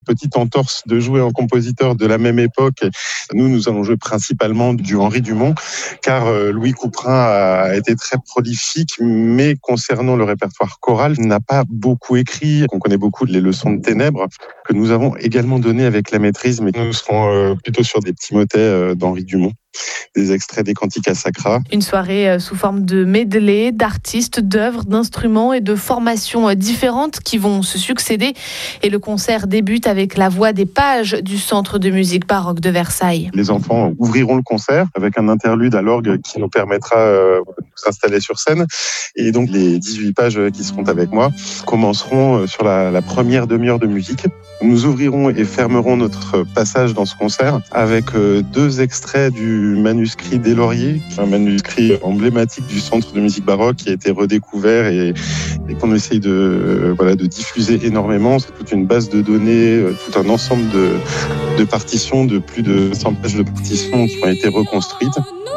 Petite entorse de jouer en compositeur de la même époque. Nous allons jouer principalement du Henri Dumont, car Louis Couperin a été très prolifique, mais concernant le répertoire choral, n'a pas beaucoup écrit. On connaît beaucoup les leçons de ténèbres, que nous avons également données avec la maîtrise, mais nous serons plutôt sur des petits motets d'Henri Dumont, des extraits des Canticas Sacra. Une soirée sous forme de medley, d'artistes, d'œuvres, d'instruments et de formations différentes qui vont se succéder. Et le concert débute avec la voix des pages du Centre de musique baroque de Versailles. Les enfants ouvriront le concert avec un interlude à l'orgue qui nous permettra de nous installer sur scène. Et donc les 18 pages qui seront avec moi commenceront sur la première demi-heure de musique. Nous ouvrirons et fermerons notre passage dans ce concert avec 2 extraits du manuscrit des Lauriers, un manuscrit emblématique du Centre de musique baroque qui a été redécouvert et qu'on essaye de diffuser énormément. C'est toute une base de données, tout un ensemble de partitions, de plus de 100 pages de partitions qui ont été reconstruites.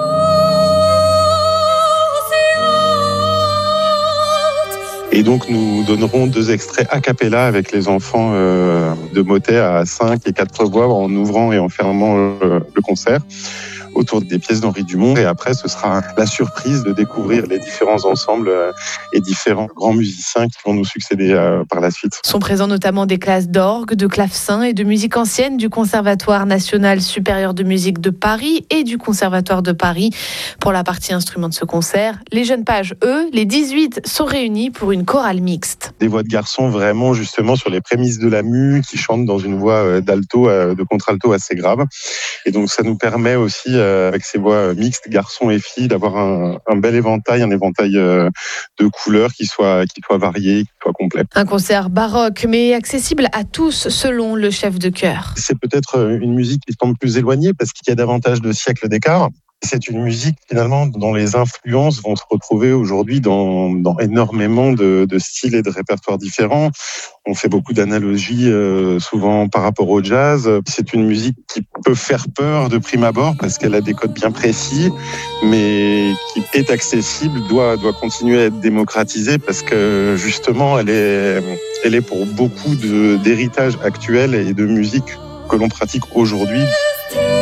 Et donc, nous donnerons 2 extraits a cappella avec les enfants de motets à 5 et 4 voix en ouvrant et en fermant le concert autour des pièces d'Henri Dumont. Et après, ce sera la surprise de découvrir les différents ensembles et différents grands musiciens qui vont nous succéder par la suite. Sont présents notamment des classes d'orgue, de clavecin et de musique ancienne du Conservatoire national supérieur de musique de Paris et du Conservatoire de Paris. Pour la partie instrument de ce concert, les jeunes pages, eux, les 18, sont réunis pour une chorale mixte. Des voix de garçons vraiment justement sur les prémices de la mue, qui chantent dans une voix d'alto, de contralto assez grave. Et donc ça nous permet aussi, avec ces voix mixtes, garçons et filles, d'avoir un bel éventail, un éventail de couleurs qui soit varié, qui soit complet. Un concert baroque, mais accessible à tous, selon le chef de chœur. C'est peut-être une musique qui semble plus éloignée parce qu'il y a davantage de siècles d'écart. C'est une musique finalement dont les influences vont se retrouver aujourd'hui dans énormément de styles et de répertoires différents. On fait beaucoup d'analogies souvent par rapport au jazz. C'est une musique qui peut faire peur de prime abord parce qu'elle a des codes bien précis, mais qui est accessible, doit continuer à être démocratisée parce que justement elle est pour beaucoup d'héritage actuel et de musique que l'on pratique aujourd'hui.